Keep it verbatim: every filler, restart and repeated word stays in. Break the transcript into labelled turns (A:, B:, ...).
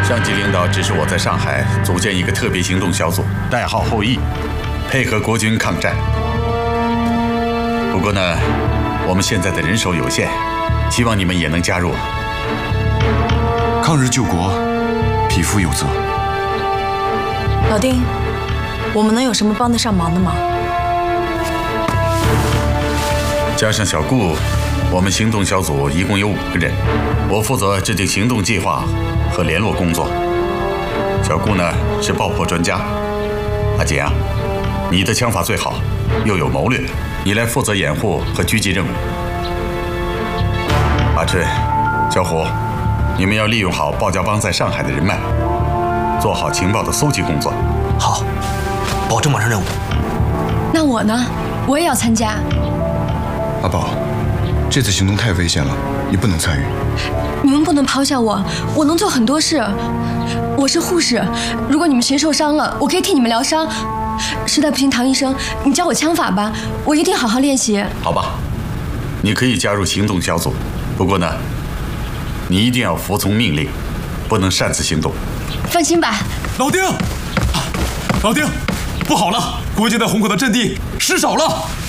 A: 上级领导指示我在上海组建一个特别行动小组，代号后羿，配合国军抗战。不过呢，我们现在的人手有限，希望你们也能加入。
B: 抗日救国，匹夫有责。
C: 老丁，我们能有什么帮得上忙的吗？
A: 加上小顾，我们行动小组一共有五个人，我负责制定行动计划和联络工作。小顾呢是爆破专家。阿锦啊，你的枪法最好，又有谋略，你来负责掩护和狙击任务。阿春、小虎，你们要利用好鲍家帮在上海的人脉，做好情报的搜集工作。
D: 好，保证完成任务。
E: 那我呢？我也要参加。
B: 阿宝，这次行动太危险了，你不能参与。
E: 你们不能抛下我，我能做很多事。我是护士，如果你们谁受伤了，我可以替你们疗伤。实在不行，唐医生，你教我枪法吧，我一定好好练习。
A: 好吧，你可以加入行动小组，不过呢，你一定要服从命令，不能擅自行动。
E: 放心吧。
F: 老丁，老丁，不好了，国军在虹口的阵地失守了。